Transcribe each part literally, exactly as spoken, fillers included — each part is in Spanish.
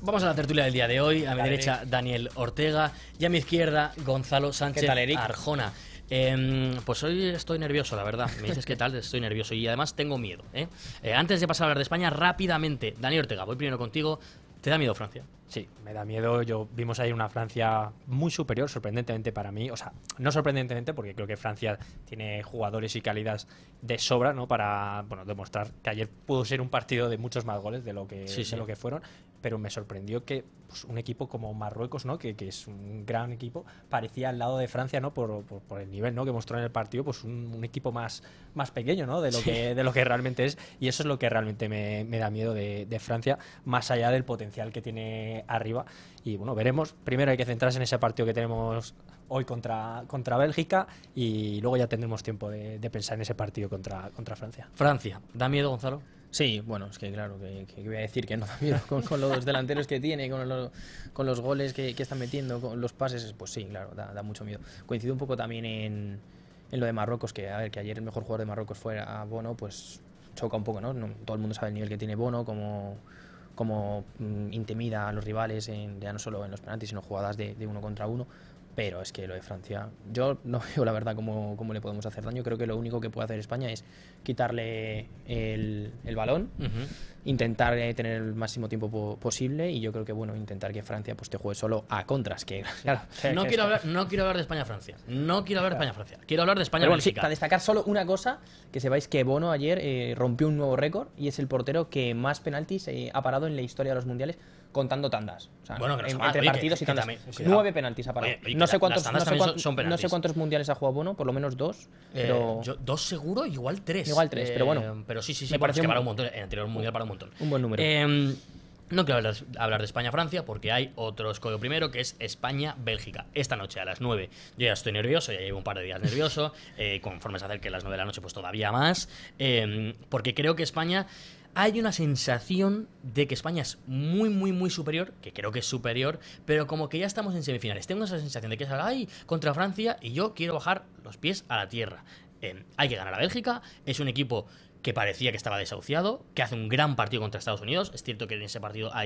Vamos a la tertulia del día de hoy. A mi Dale, derecha, Eric. Daniel Ortega. Y a mi izquierda, Gonzalo Sánchez ¿Qué tal, Eric? Arjona. Eh, pues hoy estoy nervioso, la verdad. Me dices qué tal, estoy nervioso. Y además tengo miedo. ¿eh? Eh, antes de pasar a hablar de España, rápidamente, Daniel Ortega, voy primero contigo. ¿Te da miedo Francia? Sí, me da miedo. Yo vimos ahí una Francia muy superior, sorprendentemente para mí. O sea, no sorprendentemente, porque creo que Francia tiene jugadores y calidad de sobra, ¿no? Para, bueno, demostrar que ayer pudo ser un partido de muchos más goles de lo que, Sí, sí. de lo que fueron. Pero me sorprendió que pues, un equipo como Marruecos, ¿no? Que, que es un gran equipo, parecía al lado de Francia, ¿no? Por, por, por el nivel, ¿no? Que mostró en el partido, pues un, un equipo más, más pequeño, ¿no? De lo, Sí. que, de lo que realmente es. Y eso es lo que realmente me, me da miedo de, de Francia, más allá del potencial que tiene arriba. Y bueno, veremos. Primero hay que centrarse en ese partido que tenemos hoy contra, contra Bélgica y luego ya tendremos tiempo de, de pensar en ese partido contra, contra Francia. Francia, ¿da miedo, Gonzalo? Sí, bueno, es que claro, que, que voy a decir que no da miedo con, con los delanteros que tiene, con, lo- con los goles que, que están metiendo, con los pases, pues sí, claro, da, da mucho miedo. Coincido un poco también en, en lo de Marruecos, que a ver, que ayer el mejor jugador de Marruecos fuera Bono, pues choca un poco, ¿no? No- todo el mundo sabe el nivel que tiene Bono, como como mm, intimida a los rivales, en, ya no solo en los penaltis, sino jugadas de, de uno contra uno. Pero es que lo de Francia, yo no veo la verdad cómo, cómo le podemos hacer daño. Creo que lo único que puede hacer España es quitarle el, el balón, Uh-huh. intentar eh, tener el máximo tiempo po- posible, y yo creo que bueno, intentar que Francia pues te juegue solo a contras, que claro, No que quiero, es- hablar, no quiero hablar de España-Francia. No quiero hablar de España-Francia. Quiero hablar de Pero bueno, sí, España-Bélgica. para destacar solo una cosa, que sepáis que Bono ayer eh, rompió un nuevo récord y es el portero que más penaltis eh, ha parado en la historia de los mundiales, contando tandas. O sea, Bueno, que no en- está mal. entre Oye, que- partidos y que tandas. también- cuidado. Nueve penaltis ha parado. Oye, oye, no que sé la- cuántos, las tandas no sé también cuán- son- son no sé penaltis. cuántos mundiales ha jugado Bono, por lo menos dos, Eh, pero yo, dos seguro, igual tres. Igual tres, pero bueno, Pero sí, sí, sí, me bueno, es pareció que un- para un montón. En el anterior mundial para un montón. un buen número. Eh, no quiero hablar, hablar de España-Francia porque hay otro escollo primero que es España-Bélgica. Esta noche a las nueve. Yo ya estoy nervioso, ya llevo un par de días nervioso. eh, conforme se acerque las nueve de la noche, pues todavía más. eh, porque creo que España. Hay una sensación de que España es muy, muy, muy superior, que creo que es superior, pero como que ya estamos en semifinales. Tengo esa sensación de que es ay, contra Francia y yo quiero bajar los pies a la tierra. Eh, hay que ganar a Bélgica, es un equipo que parecía que estaba desahuciado, que hace un gran partido contra Estados Unidos. Es cierto que en ese partido hay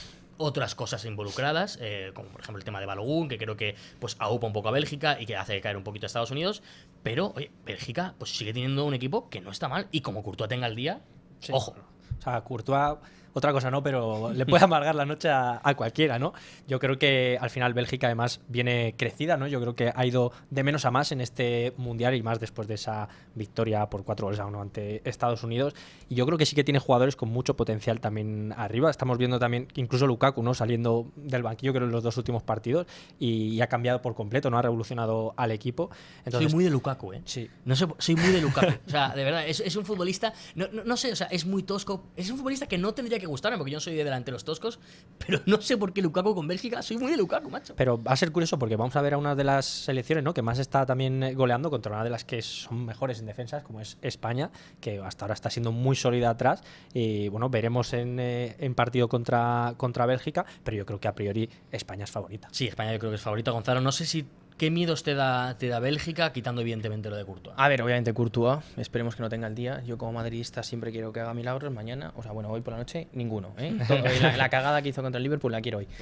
otras cosas involucradas, eh, como por ejemplo el tema de Balogun, que creo que pues aupa un poco a Bélgica y que hace caer un poquito a Estados Unidos. Pero, oye, Bélgica pues sigue teniendo un equipo que no está mal y como Courtois tenga el día, Sí. ojo. O sea, Courtois, otra cosa no, pero le puede amargar la noche a, a cualquiera, ¿no? Yo creo que al final Bélgica además viene crecida, ¿no? Yo creo que ha ido de menos a más en este mundial y más después de esa victoria por cuatro goles a uno ante Estados Unidos. Y yo creo que sí que tiene jugadores con mucho potencial también arriba. Estamos viendo también incluso Lukaku, ¿no? Saliendo del banquillo, creo, en los dos últimos partidos y, y ha cambiado por completo, ¿no? Ha revolucionado al equipo. Entonces, soy muy de Lukaku, ¿eh? sí. No sé, soy muy de Lukaku. O sea, de verdad, es, es un futbolista. No, no, no sé, o sea, es muy tosco. Es un futbolista que no tendría que gustarme porque yo no soy de delanteros toscos. Pero no sé por qué Lukaku con Bélgica. Soy muy de Lukaku, macho. Pero va a ser curioso porque vamos a ver a una de las selecciones, ¿no? Que más está también eh, goleando contra una de las que son mejores en defensas, como es España, que hasta ahora está siendo muy sólida atrás. Y bueno, veremos en, eh, en partido contra, contra Bélgica, pero yo creo que a priori España es favorita. Sí, España yo creo que es favorito. Gonzalo, no sé si. ¿Qué miedos te da, te da Bélgica, quitando evidentemente lo de Courtois? A ver, obviamente Courtois, esperemos que no tenga el día. Yo como madridista siempre quiero que haga milagros. Mañana, o sea, bueno, hoy por la noche, ninguno. ¿eh? Todo- la, la cagada que hizo contra el Liverpool la quiero hoy.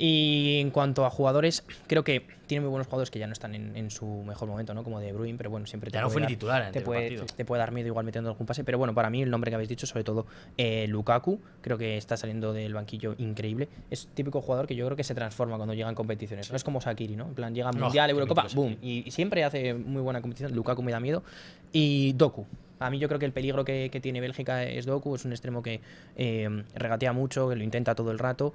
Y en cuanto a jugadores, creo que tiene muy buenos jugadores que ya no están en, en su mejor momento, ¿no? Como De Bruyne, pero bueno, siempre te Ya no puede fue ni dar- titular en el te puede, partido. te puede dar miedo igual metiendo algún pase. Pero bueno, para mí el nombre que habéis dicho, sobre todo eh, Lukaku, creo que está saliendo del banquillo increíble. Es típico jugador que yo creo que se transforma cuando llega en competiciones. No es como Shaqiri, ¿no? En plan, llega No, Mundial, qué Eurocopa, mítico boom. Y, y siempre hace muy buena competición. Lukaku me da miedo. Y Doku. A mí yo creo que el peligro que, que tiene Bélgica es Doku. Es un extremo que eh, regatea mucho, que lo intenta todo el rato.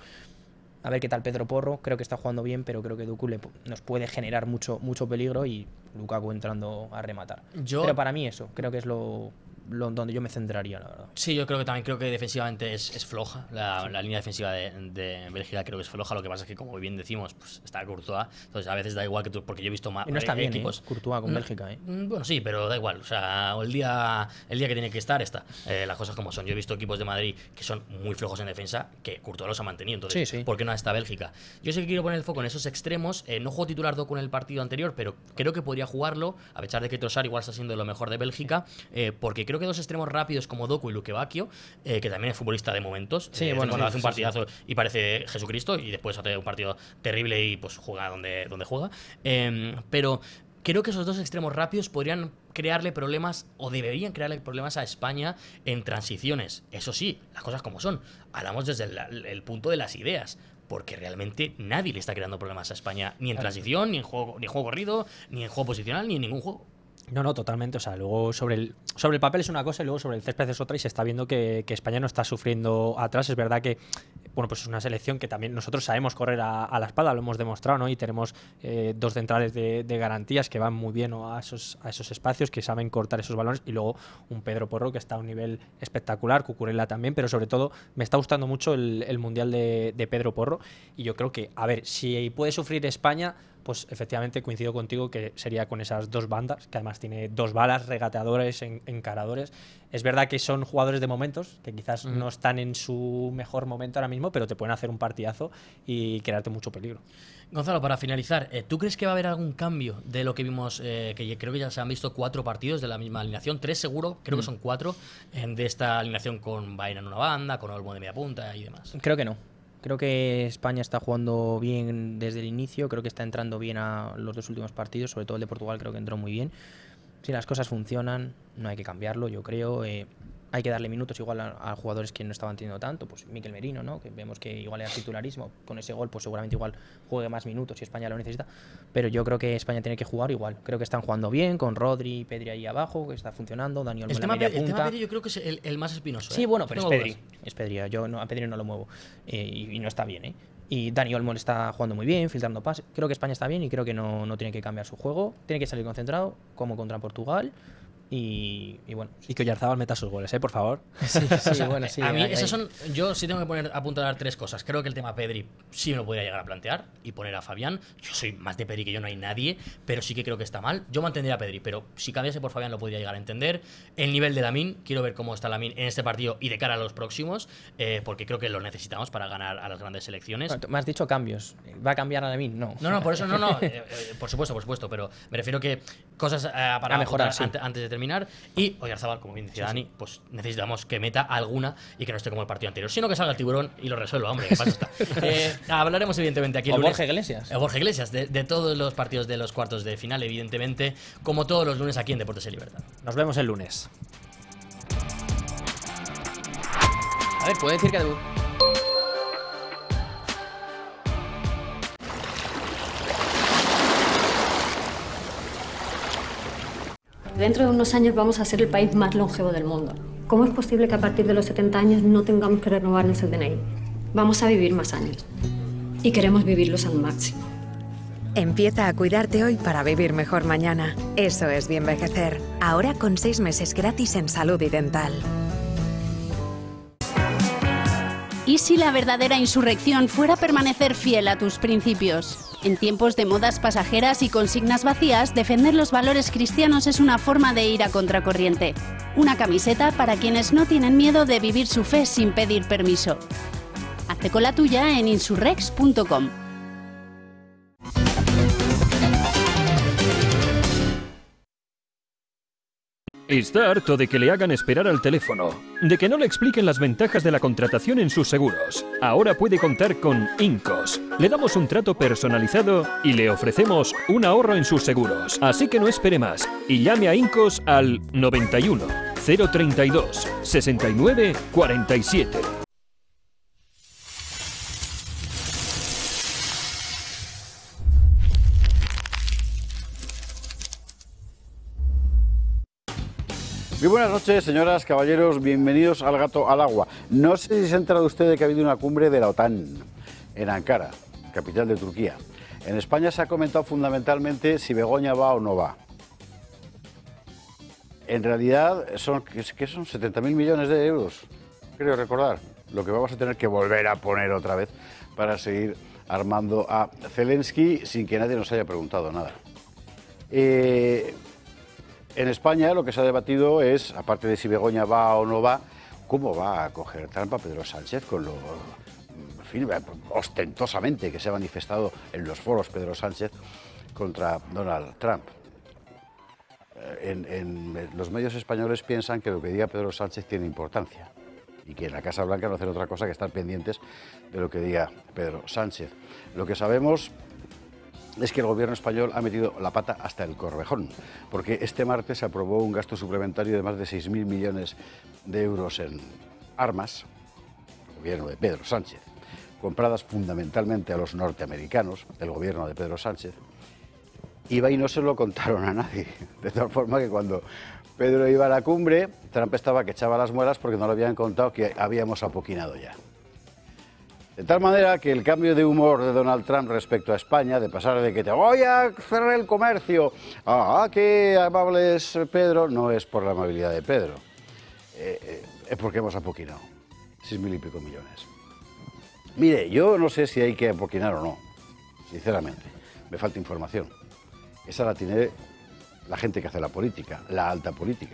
A ver qué tal Pedro Porro. Creo que está jugando bien, pero creo que Doku le, nos puede generar mucho, mucho peligro y Lukaku entrando a rematar. Yo- Pero para mí eso, creo que es lo, lo donde yo me centraría, la verdad. Sí, yo creo que también creo que defensivamente es, es floja. La, la línea defensiva de, de Bélgica creo que es floja. Lo que pasa es que, como bien decimos, pues está Courtois. Entonces a veces da igual que tú, porque yo he visto más Y no está bien, equipos. ¿eh? Courtois con No, Bélgica, ¿eh? mm, Bueno, sí, pero da igual. O sea, el día, el día que tiene que estar, está. Eh, las cosas como son. Yo he visto equipos de Madrid que son muy flojos en defensa, que Courtois los ha mantenido. Entonces, Sí, sí. ¿por qué no está Bélgica? Yo sé que quiero poner el foco en esos extremos. Eh, no juego titular Doku en el partido anterior, pero creo que podría jugarlo, a pesar de que Trossard igual está siendo lo mejor de Bélgica, eh, porque creo que dos extremos rápidos como Doku y Luque Bacchio, eh, que también es futbolista de momentos, Sí, eh, bueno, cuando sí, hace un sí, partidazo sí. y parece Jesucristo, y después hace un partido terrible y pues juega donde, donde juega. Eh, pero creo que esos dos extremos rápidos podrían crearle problemas, o deberían crearle problemas a España en transiciones. Eso sí, las cosas como son. Hablamos desde el, el punto de las ideas. Porque realmente nadie le está creando problemas a España, ni en transición, ni en juego, ni en juego corrido, ni en juego posicional, ni en ningún juego. No, no, totalmente. O sea, luego sobre el, sobre el papel es una cosa y luego sobre el césped es otra, y se está viendo que, que España no está sufriendo atrás. Es verdad que, bueno, pues es una selección que también nosotros sabemos correr a, a la espalda, lo hemos demostrado, ¿no? Y tenemos eh, dos centrales de, de garantías que van muy bien, ¿no? a, esos, a esos espacios, que saben cortar esos balones, y luego un Pedro Porro que está a un nivel espectacular, Cucurella también, pero sobre todo me está gustando mucho el, el Mundial de, de Pedro Porro, y yo creo que, a ver, si puede sufrir España, pues efectivamente coincido contigo que sería con esas dos bandas, que además tiene dos balas, regateadores, en, encaradores. Es verdad que son jugadores de momentos, que quizás mm. no están en su mejor momento ahora mismo, pero te pueden hacer un partidazo y crearte mucho peligro. Gonzalo, para finalizar, ¿tú crees que va a haber algún cambio de lo que vimos? Eh, que creo que ya se han visto cuatro partidos de la misma alineación, tres seguro, creo mm. que son cuatro, eh, de esta alineación con Baena en una banda, con Olmo de media punta y demás. Creo que no. Creo que España está jugando bien desde el inicio, creo que está entrando bien a los dos últimos partidos, sobre todo el de Portugal creo que entró muy bien. Si las cosas funcionan, no hay que cambiarlo, yo creo. Eh, hay que darle minutos igual a, a jugadores que no estaban teniendo tanto, pues Mikel Merino, ¿no? Que vemos que igual era titularismo, con ese gol pues seguramente igual juegue más minutos si España lo necesita, pero yo creo que España tiene que jugar igual. Creo que están jugando bien, con Rodri y Pedri ahí abajo, que está funcionando, Dani Olmo en la media punta. El tema Pedri yo creo que es el, el más espinoso. Sí, ¿eh? bueno, pero no es Pedri, es Pedri, yo no, a Pedri no lo muevo, eh, y, y no está bien, ¿eh? Y Dani Olmo está jugando muy bien, filtrando pases. Creo que España está bien y creo que no, no tiene que cambiar su juego. Tiene que salir concentrado, como contra Portugal. Y, y bueno. Y que Oyarzabal meta sus goles, ¿eh? Por favor. Sí, sí, o sea, bueno, sí. A mí, hay, esos hay. son. Yo sí tengo que poner a punto de dar tres cosas. Creo que el tema Pedri sí me lo podría llegar a plantear y poner a Fabián. Yo soy más de Pedri que yo, no hay nadie, pero sí que creo que está mal. Yo mantendría a Pedri, pero si cambiase por Fabián lo podría llegar a entender. El nivel de Lamine, quiero ver cómo está Lamine en este partido y de cara a los próximos, eh, porque creo que lo necesitamos para ganar a las grandes selecciones. Bueno, me has dicho cambios. ¿Va a cambiar a Lamine? No. No, no, por eso no, no. Eh, eh, por supuesto, por supuesto, pero me refiero que cosas eh, para a mejorar sí. antes, antes de terminar. Y Oyarzabal, como bien decía sí, Dani, sí. pues necesitamos que meta alguna y que no esté como el partido anterior, sino que salga el tiburón y lo resuelva, hombre, que pasa está. eh, hablaremos evidentemente aquí el o lunes. Borja Iglesias. O Borja Iglesias, de, de todos los partidos de los cuartos de final, evidentemente, como todos los lunes aquí en Deportes y Libertad. Nos vemos el lunes. A ver, puedo decir que debut. Dentro de unos años vamos a ser el país más longevo del mundo. ¿Cómo es posible que a partir de los setenta años no tengamos que renovarnos el D N I? Vamos a vivir más años. Y queremos vivirlos al máximo. Empieza a cuidarte hoy para vivir mejor mañana. Eso es Bienvejecer. Ahora con seis meses gratis en salud y dental. ¿Y si la verdadera insurrección fuera permanecer fiel a tus principios? En tiempos de modas pasajeras y consignas vacías, defender los valores cristianos es una forma de ir a contracorriente. Una camiseta para quienes no tienen miedo de vivir su fe sin pedir permiso. Hazte con la tuya en insurrex punto com. Está harto de que le hagan esperar al teléfono, de que no le expliquen las ventajas de la contratación en sus seguros. Ahora puede contar con Incos. Le damos un trato personalizado y le ofrecemos un ahorro en sus seguros. Así que no espere más y llame a Incos al noventa y uno, cero treinta y dos, sesenta y nueve, cuarenta y siete. Muy buenas noches, señoras, caballeros, bienvenidos al Gato al Agua. No sé si se ha enterado usted de que ha habido una cumbre de la OTAN en Ankara, capital de Turquía. En España se ha comentado fundamentalmente si Begoña va o no va. En realidad son, ¿qué son? setenta mil millones de euros, creo recordar, lo que vamos a tener que volver a poner otra vez para seguir armando a Zelensky sin que nadie nos haya preguntado nada. Eh... En España lo que se ha debatido es, aparte de si Begoña va o no va, cómo va a coger trampa Pedro Sánchez con lo, en fin, ostentosamente que se ha manifestado en los foros Pedro Sánchez contra Donald Trump. en, en los medios españoles piensan que lo que diga Pedro Sánchez tiene importancia y que en la Casa Blanca no hacen otra cosa que estar pendientes de lo que diga Pedro Sánchez. Lo que sabemos es que el gobierno español ha metido la pata hasta el corvejón, porque este martes se aprobó un gasto suplementario de más de seis mil millones de euros en armas, el gobierno de Pedro Sánchez, compradas fundamentalmente a los norteamericanos, el gobierno de Pedro Sánchez, iba y no se lo contaron a nadie, de tal forma que cuando Pedro iba a la cumbre, Trump estaba que echaba las muelas porque no le habían contado que habíamos apoquinado ya. De tal manera que el cambio de humor de Donald Trump respecto a España, de pasar de que te voy a cerrar el comercio, a ah, qué amable es Pedro, no es por la amabilidad de Pedro, eh, eh, es porque hemos apoquinado seis mil y pico millones. Mire, yo no sé si hay que apoquinar o no, sinceramente, me falta información. Esa la tiene la gente que hace la política, la alta política.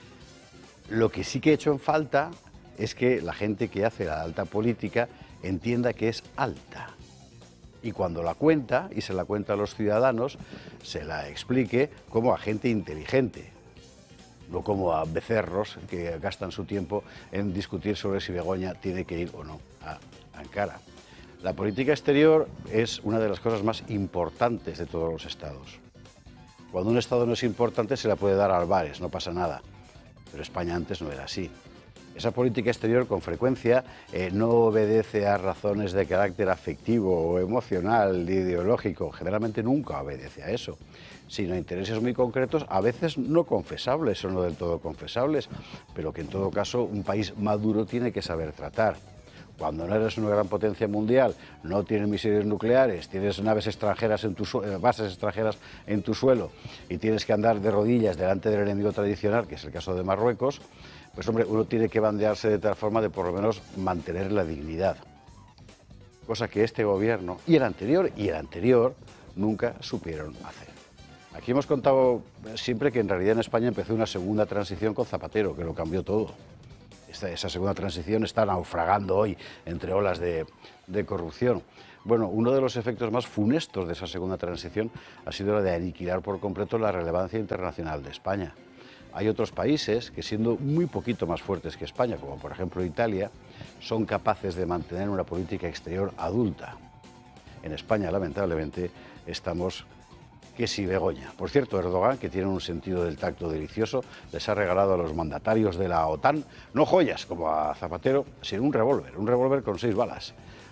Lo que sí que he hecho en falta es que la gente que hace la alta política entienda que es alta. Y cuando la cuenta, y se la cuenta a los ciudadanos, se la explique como a gente inteligente, no como a becerros que gastan su tiempo en discutir sobre si Begoña tiene que ir o no a Ankara. La política exterior es una de las cosas más importantes de todos los estados. Cuando un estado no es importante se la puede dar a Álvarez, no pasa nada. Pero España antes no era así. Esa política exterior con frecuencia eh, no obedece a razones de carácter afectivo o emocional, ideológico, generalmente nunca obedece a eso, sino a intereses muy concretos, a veces no confesables o no del todo confesables, pero que en todo caso un país maduro tiene que saber tratar. Cuando no eres una gran potencia mundial, no tienes misiles nucleares, tienes naves extranjeras en tu bases extranjeras en tu suelo y tienes que andar de rodillas delante del enemigo tradicional, que es el caso de Marruecos, pues hombre, uno tiene que bandearse de tal forma de por lo menos mantener la dignidad. Cosa que este gobierno y el anterior y el anterior nunca supieron hacer. Aquí hemos contado siempre que en realidad en España empezó una segunda transición con Zapatero, que lo cambió todo. Esta, esa segunda transición está naufragando hoy entre olas de, de corrupción. Bueno, uno de los efectos más funestos de esa segunda transición ha sido la de aniquilar por completo la relevancia internacional de España. Hay otros países que, siendo muy poquito más fuertes que España, como por ejemplo Italia, son capaces de mantener una política exterior adulta. En España, lamentablemente, estamos que si Begoña. Por cierto, Erdogan, que tiene un sentido del tacto delicioso, les ha regalado a los mandatarios de la OTAN, no joyas como a Zapatero, sino un revólver, un revólver con seis balas.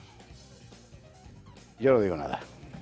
Yo no digo nada.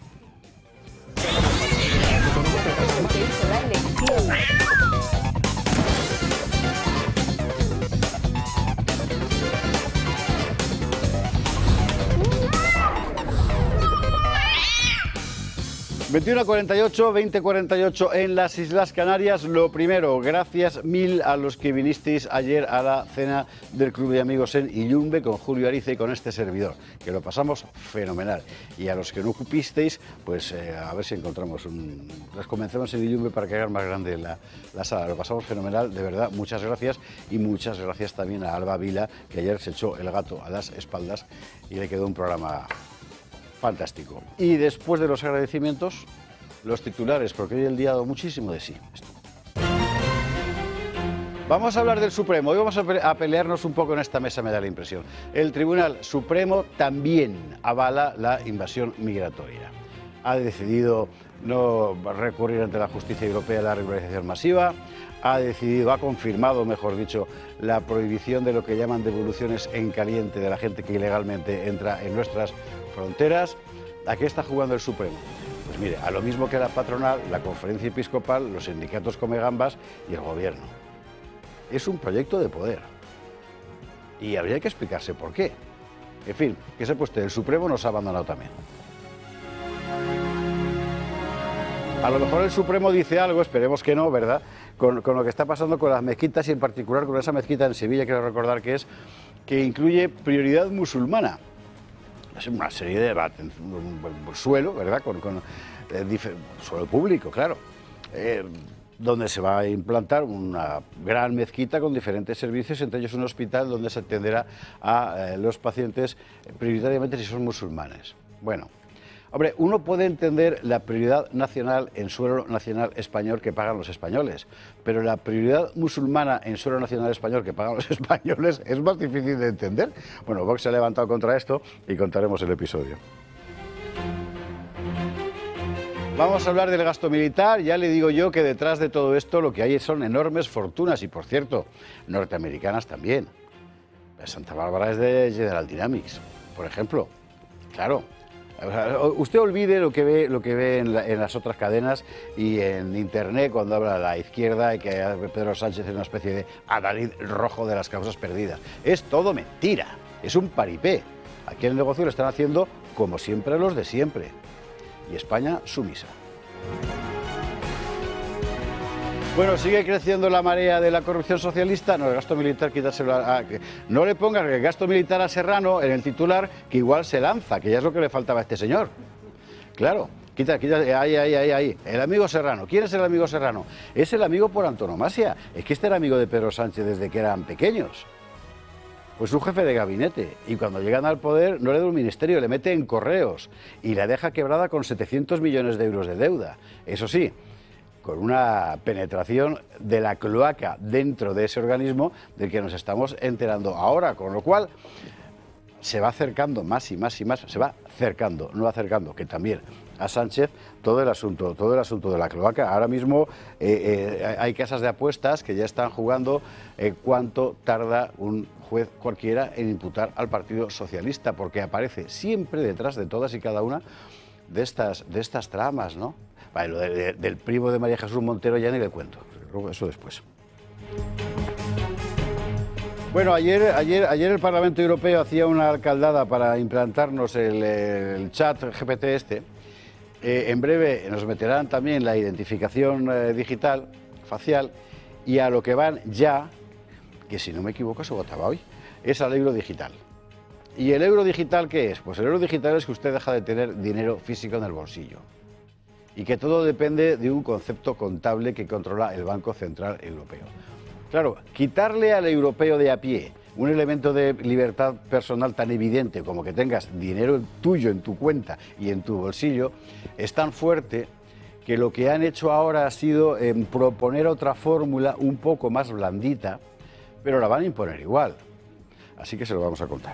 veintiuno cuarenta y ocho, veinte cuarenta y ocho en las Islas Canarias. Lo primero, gracias mil a los que vinisteis ayer a la cena del Club de Amigos en Illumbe con Julio Ariza y con este servidor, que lo pasamos fenomenal. Y a los que no cupisteis, pues eh, a ver si encontramos un... Les convencemos en Illumbe para que hagan más grande la, la sala. Lo pasamos fenomenal, de verdad, muchas gracias. Y muchas gracias también a Alba Vila, que ayer se echó el gato a las espaldas y le quedó un programa fantástico. Y después de los agradecimientos, los titulares, porque hoy el día ha dado muchísimo de sí. Esto. Vamos a hablar del Supremo. Hoy vamos a, pe a pelearnos un poco en esta mesa, me da la impresión. El Tribunal Supremo también avala la invasión migratoria. Ha decidido no recurrir ante la justicia europea a la regularización masiva. Ha decidido, ha confirmado, mejor dicho, la prohibición de lo que llaman devoluciones en caliente de la gente que ilegalmente entra en nuestras fronteras. ¿A qué está jugando el Supremo? Pues mire, a lo mismo que la patronal, la conferencia episcopal, los sindicatos come gambas y el gobierno. Es un proyecto de poder. Y habría que explicarse por qué. En fin, que se puesto, el Supremo nos ha abandonado también. A lo mejor el Supremo dice algo, esperemos que no, ¿verdad?, con, con lo que está pasando con las mezquitas y en particular con esa mezquita en Sevilla, quiero recordar que es, que incluye prioridad musulmana. Es una serie de un, un suelo, ¿verdad?, con, con eh, suelo público, claro, eh, donde se va a implantar una gran mezquita con diferentes servicios, entre ellos un hospital donde se atenderá a eh, los pacientes prioritariamente si son musulmanes. Bueno, Hombre, uno puede entender la prioridad nacional en suelo nacional español que pagan los españoles, pero la prioridad musulmana en suelo nacional español que pagan los españoles es más difícil de entender. Bueno, Vox se ha levantado contra esto y contaremos el episodio. Vamos a hablar del gasto militar. Ya le digo yo que detrás de todo esto lo que hay son enormes fortunas y, por cierto, norteamericanas también. Santa Bárbara es de General Dynamics, por ejemplo. Claro. Usted olvide lo que ve, lo que ve en, la, en las otras cadenas y en Internet cuando habla la izquierda y que Pedro Sánchez es una especie de adalid rojo de las causas perdidas. Es todo mentira, es un paripé. Aquí el negocio lo están haciendo como siempre los de siempre. Y España sumisa. Bueno, sigue creciendo la marea de la corrupción socialista. No, el gasto militar, quítaselo a, a, no le pongas el gasto militar a Serrano en el titular, que igual se lanza, que ya es lo que le faltaba a este señor. Claro, quita, quita, ahí, ahí, ahí, ahí. El amigo Serrano. ¿Quién es el amigo Serrano? Es el amigo por antonomasia. Es que este era amigo de Pedro Sánchez desde que eran pequeños. Pues un jefe de gabinete, y cuando llegan al poder no le da un ministerio, le mete en correos y la deja quebrada con setecientos millones de euros de deuda. Eso sí, con una penetración de la cloaca dentro de ese organismo del que nos estamos enterando ahora, con lo cual se va acercando más y más y más, se va acercando, no acercando, que también a Sánchez todo el asunto, todo el asunto de la cloaca. Ahora mismo eh, eh, hay casas de apuestas que ya están jugando eh, cuánto tarda un juez cualquiera en imputar al Partido Socialista, porque aparece siempre detrás de todas y cada una de estas, de estas tramas, ¿no? Vale, lo de, de, del primo de María Jesús Montero ya ni le cuento, eso después. Bueno, ayer, ayer, ayer el Parlamento Europeo hacía una alcaldada para implantarnos el, el chat G P T este. Eh, en breve nos meterán también la identificación eh, digital, facial, y a lo que van ya, que si no me equivoco se votaba hoy, es al euro digital. ¿Y el euro digital qué es? Pues el euro digital es que usted deja de tener dinero físico en el bolsillo. Y que todo depende de un concepto contable que controla el Banco Central Europeo. Claro, quitarle al europeo de a pie un elemento de libertad personal tan evidente como que tengas dinero tuyo en tu cuenta y en tu bolsillo es tan fuerte que lo que han hecho ahora ha sido eh, proponer otra fórmula un poco más blandita, pero la van a imponer igual. Así que se lo vamos a contar.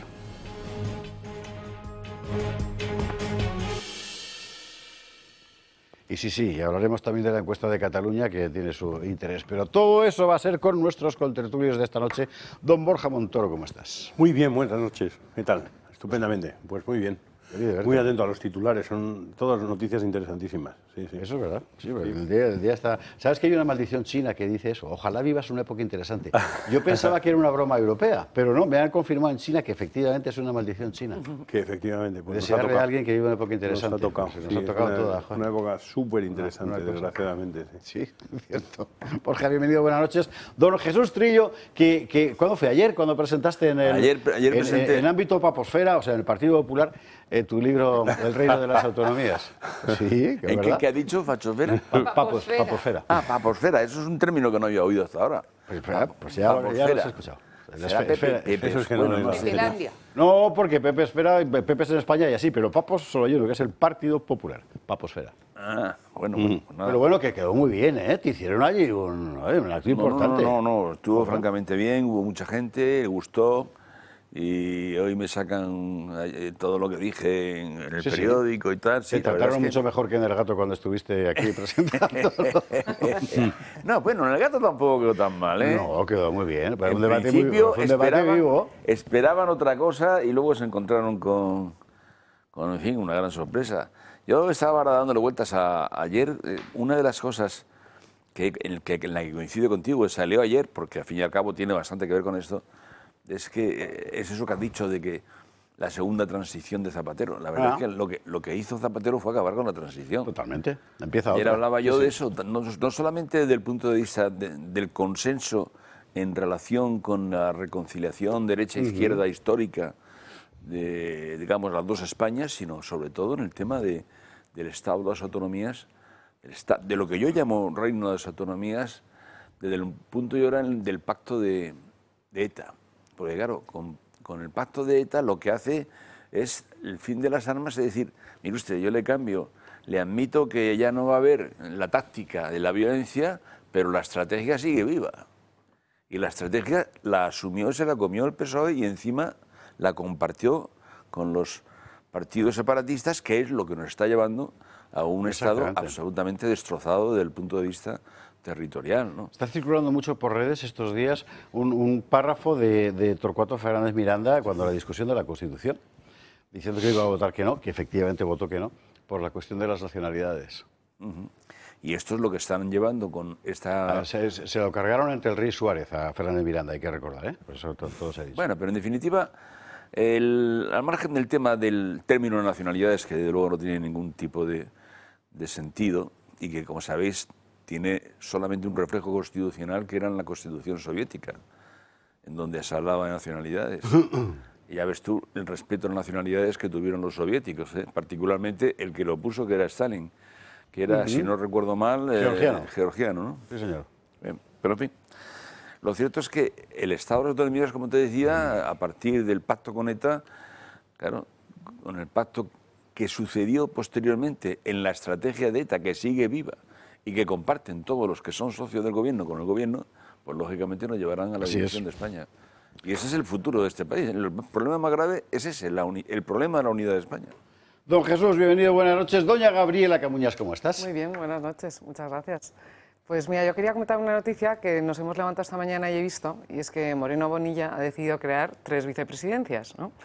Y sí, sí, y hablaremos también de la encuesta de Cataluña, que tiene su interés. Pero todo eso va a ser con nuestros contertulios de esta noche. Don Borja Montoro, ¿cómo estás? Muy bien, buenas noches. ¿Qué tal? Estupendamente. Pues muy bien. Muy atento a los titulares, son todas noticias interesantísimas. Sí, sí. Eso es verdad. Sí, sí. El, día, el día está... ¿Sabes que hay una maldición china que dice eso? Ojalá vivas una época interesante. Yo pensaba que era una broma europea, pero no, me han confirmado en China que efectivamente es una maldición china. Que efectivamente. Pues desearle a alguien que viva una época interesante. Nos ha tocado. Pues nos sí, ha tocado una, toda. Una época súper interesante, una, una desgraciadamente. Sí, sí, cierto. Borja, bienvenido, buenas noches. Don Jesús Trillo, que, que ¿cuándo fue? ¿Ayer? Cuando presentaste en el ayer, ayer en, presenté... en, en ámbito paposfera, o sea, en el Partido Popular, eh, tu libro El reino de las autonomías. Sí, ¿En qué, qué ha dicho Fachosfera? Papos, paposfera. Ah, paposfera, eso es un término que no había oído hasta ahora. Pues, pues ya, ya lo has escuchado. Será Pepe, esfera, Pepe, eso es que bueno, no, no, no, no, porque Pepe Esfera, Pepe es en España y así, pero Papos solo yo, que es el Partido Popular, Paposfera. Ah, bueno, bueno. Mm. Pero bueno, que quedó muy bien, ¿eh? Te hicieron allí un, un acto no, importante. No, no, no, no, estuvo bueno. francamente bien, hubo mucha gente, le gustó. Y hoy me sacan todo lo que dije en el sí, periódico sí. y tal. Sí, te trataron es mucho que... mejor que en El Gato cuando estuviste aquí presentando. No, bueno, en El Gato tampoco quedó tan mal, ¿eh? No, quedó muy bien. Fue en un debate, muy, fue un debate esperaban, vivo. Esperaban otra cosa y luego se encontraron con, con, en fin, una gran sorpresa. Yo estaba ahora dándole vueltas a, ayer. Eh, una de las cosas que, en, que, en la que coincido contigo, salió ayer, porque al fin y al cabo tiene bastante que ver con esto, es que es eso que has dicho de que la segunda transición de Zapatero. La verdad ah. es que lo, que lo que hizo Zapatero fue acabar con la transición. Totalmente. Empieza Ayer otra. hablaba yo sí, de sí. eso, no, no solamente desde el punto de vista de, del consenso en relación con la reconciliación derecha-izquierda uh-huh. histórica de, digamos, las dos Españas, sino sobre todo en el tema de, del Estado de las autonomías, del esta, de lo que yo llamo reino de las autonomías, desde el punto y hora del pacto de, de ETA. Porque claro, con, con el pacto de ETA lo que hace es el fin de las armas, es decir, mire usted, yo le cambio, le admito que ya no va a haber la táctica de la violencia, pero la estrategia sigue viva. Y la estrategia la asumió, se la comió el P S O E y encima la compartió con los partidos separatistas, que es lo que nos está llevando a un Estado absolutamente destrozado desde el punto de vista territorial, ¿no? Está circulando mucho por redes estos días un, un párrafo de, de Torcuato Fernández Miranda cuando la discusión de la Constitución, diciendo que iba a votar que no, que efectivamente votó que no, por la cuestión de las nacionalidades. Uh-huh. Y esto es lo que están llevando con esta... Ah, se, se lo cargaron entre el rey Suárez a Fernández Miranda, hay que recordar, ¿eh? Por eso todo, todo se ha dicho. Bueno, pero en definitiva, el, al margen del tema del término de nacionalidades, que desde luego no tiene ningún tipo de, de sentido, y que, como sabéis, tiene solamente un reflejo constitucional que era en la Constitución soviética, en donde se hablaba de nacionalidades. Y ya ves tú el respeto a las nacionalidades que tuvieron los soviéticos, ¿eh? Particularmente el que lo puso, que era Stalin, que era, uh-huh. si no recuerdo mal, eh, georgiano. georgiano, ¿no? Sí, señor. Bien, pero en fin, lo cierto es que el Estado de las autonomías, como te decía, a partir del pacto con ETA, claro, con el pacto que sucedió posteriormente en la estrategia de ETA, que sigue viva y que comparten todos los que son socios del gobierno con el gobierno, pues lógicamente nos llevarán a la dirección de España. Y ese es el futuro de este país. El problema más grave es ese, la uni- el problema de la unidad de España. Don Jesús, bienvenido, buenas noches. Doña Gabriela Camuñas, ¿cómo estás? Muy bien, buenas noches, muchas gracias. Pues mira, yo quería comentar una noticia que nos hemos levantado esta mañana y he visto, y es que Moreno Bonilla ha decidido crear tres vicepresidencias, ¿no?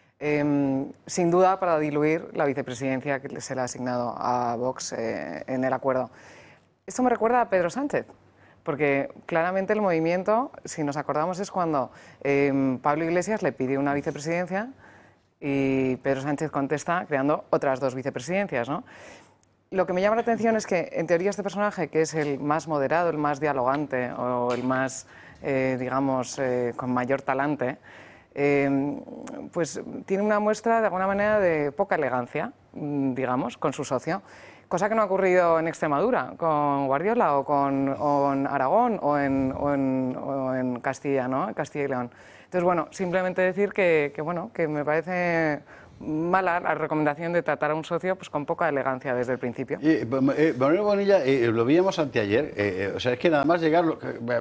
Eh, sin duda para diluir la vicepresidencia que se le ha asignado a Vox eh, en el acuerdo. Esto me recuerda a Pedro Sánchez, porque claramente el movimiento, si nos acordamos, es cuando eh, Pablo Iglesias le pide una vicepresidencia y Pedro Sánchez contesta creando otras dos vicepresidencias, ¿no? Lo que me llama la atención es que, en teoría, este personaje, que es el más moderado, el más dialogante o el más, eh, digamos, eh, con mayor talante, eh, pues tiene una muestra, de alguna manera, de poca elegancia, digamos, con su socio. Cosa que no ha ocurrido en Extremadura, con Guardiola o con, o en Aragón o en, o en, o en Castilla, ¿no? En Castilla y León. Entonces, bueno, simplemente decir que, que, bueno, que me parece mala la recomendación de tratar a un socio pues, con poca elegancia desde el principio. Y, eh, Moreno Bonilla, eh, lo veíamos anteayer, eh, o sea, es que nada más llegar, lo, eh,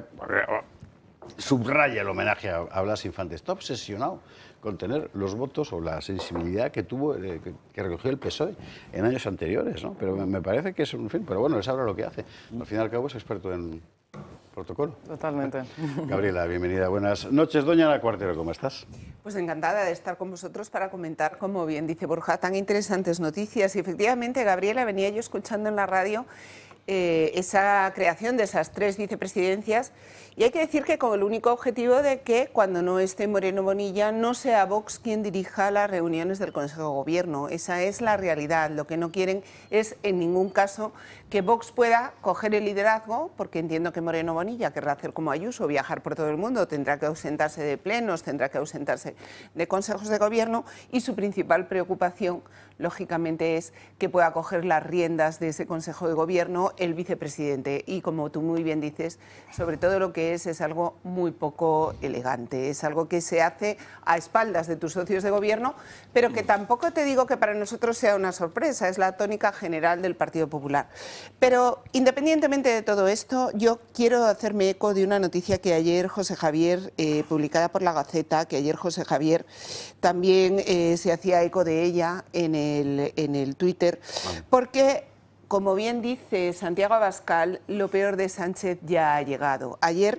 subraya el homenaje a, a Blas Infante, está obsesionado con tener los votos o la sensibilidad que tuvo, eh, que, que recogió el P S O E en años anteriores, ¿no? Pero me, me parece que es un fin, pero bueno, él sabrá lo que hace. Al fin y al cabo es experto en protocolo. Totalmente. Gabriela, bienvenida. Buenas noches. Doña Ana Cuartero, ¿cómo estás? Pues encantada de estar con vosotros para comentar, como bien dice Borja, tan interesantes noticias. Y efectivamente, Gabriela, venía yo escuchando en la radio eh, esa creación de esas tres vicepresidencias. Y hay que decir que con el único objetivo de que cuando no esté Moreno Bonilla no sea Vox quien dirija las reuniones del Consejo de Gobierno. Esa es la realidad. Lo que no quieren es en ningún caso que Vox pueda coger el liderazgo, porque entiendo que Moreno Bonilla querrá hacer como Ayuso, viajar por todo el mundo, tendrá que ausentarse de plenos, tendrá que ausentarse de consejos de gobierno y su principal preocupación, lógicamente, es que pueda coger las riendas de ese Consejo de Gobierno el vicepresidente. Y como tú muy bien dices, sobre todo lo que es es algo muy poco elegante, es algo que se hace a espaldas de tus socios de gobierno, pero que tampoco te digo que para nosotros sea una sorpresa, es la tónica general del Partido Popular. Pero independientemente de todo esto, yo quiero hacerme eco de una noticia que ayer José Javier, eh, publicada por La Gaceta, que ayer José Javier también eh, se hacía eco de ella en el, en el Twitter, porque, como bien dice Santiago Abascal, lo peor de Sánchez ya ha llegado. Ayer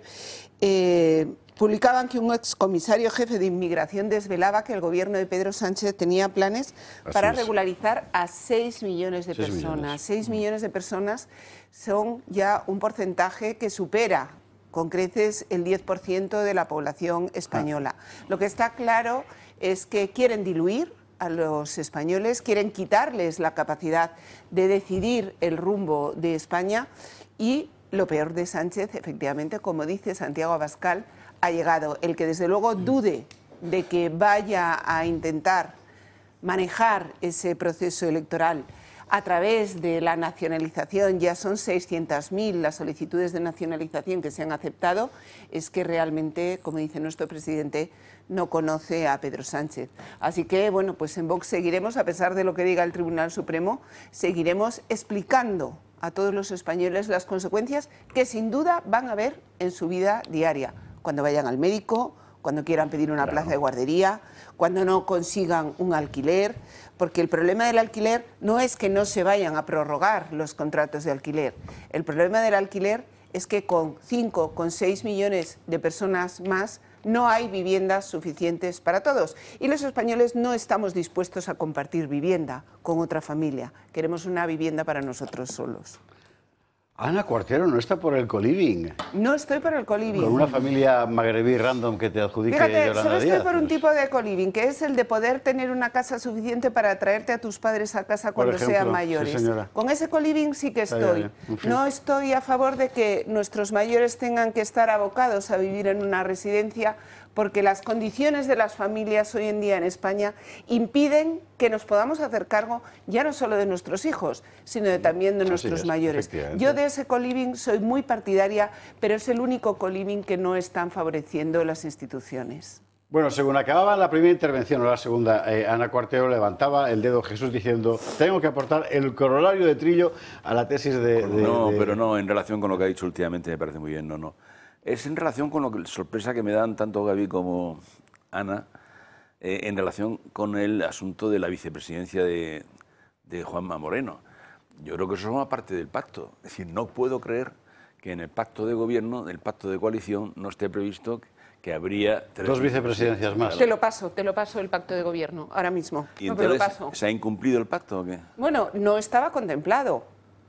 eh, publicaban que un excomisario jefe de inmigración desvelaba que el gobierno de Pedro Sánchez tenía planes Así para es. regularizar a seis millones de seis personas. Millones. seis millones de personas son ya un porcentaje que supera con creces el diez por ciento de la población española. Ah. Lo que está claro es que quieren diluir a los españoles, quieren quitarles la capacidad de decidir el rumbo de España y lo peor de Sánchez, efectivamente, como dice Santiago Abascal, ha llegado. El que desde luego dude de que vaya a intentar manejar ese proceso electoral a través de la nacionalización, ya son seiscientas mil las solicitudes de nacionalización que se han aceptado, es que realmente, como dice nuestro presidente, no conoce a Pedro Sánchez. Así que, bueno, pues en Vox seguiremos, a pesar de lo que diga el Tribunal Supremo, seguiremos explicando a todos los españoles las consecuencias que sin duda van a ver en su vida diaria, cuando vayan al médico, cuando quieran pedir una plaza de guardería, cuando no consigan un alquiler, porque el problema del alquiler no es que no se vayan a prorrogar los contratos de alquiler, el problema del alquiler es que con cinco, con seis millones de personas más no hay viviendas suficientes para todos y los españoles no estamos dispuestos a compartir vivienda con otra familia, queremos una vivienda para nosotros solos. Ana Cuartero no está por el coliving. No estoy por el coliving. Con una familia magrebí random que te adjudique Fíjate, Yolanda solo estoy Díaz. por un tipo de coliving, que es el de poder tener una casa suficiente para traerte a tus padres a casa cuando ejemplo, sean sí, mayores. señora. Con ese coliving sí que Está estoy. bien, en fin. No estoy a favor de que nuestros mayores tengan que estar abocados a vivir en una residencia, porque las condiciones de las familias hoy en día en España impiden que nos podamos hacer cargo ya no solo de nuestros hijos, sino de, también de Así nuestros es, mayores. efectivamente. Yo de ese coliving soy muy partidaria, pero es el único coliving que no están favoreciendo las instituciones. Bueno, según acababa la primera intervención o la segunda, eh, Ana Cuartero levantaba el dedo Jesús diciendo tengo que aportar el corolario de Trillo a la tesis de... de- No, de- pero no, en relación con lo que ha dicho últimamente me parece muy bien, no, no. Es en relación con lo que sorpresa que me dan tanto Gaby como Ana, eh, en relación con el asunto de la vicepresidencia de, de Juanma Moreno. Yo creo que eso forma parte del pacto. Es decir, no puedo creer que en el pacto de gobierno, el pacto de coalición, no esté previsto que habría... tres Dos vicepresidencias más. Te lo paso, te lo paso el pacto de gobierno, ahora mismo. ¿Y No te lo entonces paso. se ha incumplido el pacto o qué? Bueno, no estaba contemplado.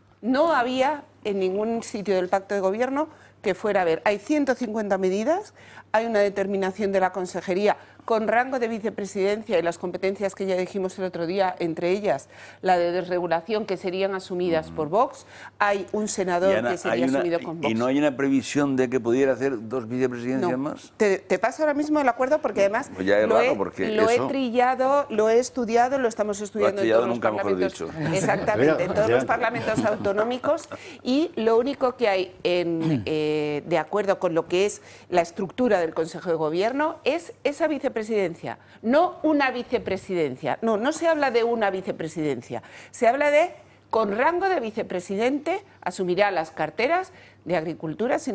No había en ningún sitio del pacto de gobierno que fuera a ver. Hay ciento cincuenta medidas, hay una determinación de la Consejería con rango de vicepresidencia y las competencias que ya dijimos el otro día, entre ellas la de desregulación, que serían asumidas por Vox. Hay un senador Y, Ana, que sería hay una- asumido con Vox. ¿Y no hay una previsión de que pudiera hacer dos vicepresidencias No. más? Te, te paso ahora mismo el acuerdo porque además Pues ya es lo, raro, he, porque lo eso- he trillado, lo he estudiado, lo estamos estudiando en trillado todos los nunca, mejor parlamentos. dicho. Exactamente, en todos los Efectivamente. parlamentos autonómicos y lo único que hay en, eh, de acuerdo con lo que es la estructura del Consejo de Gobierno es esa vicepresidencia, no una vicepresidencia. No, no se habla de una vicepresidencia, se habla de con rango de vicepresidente asumirá las carteras de Agricultura,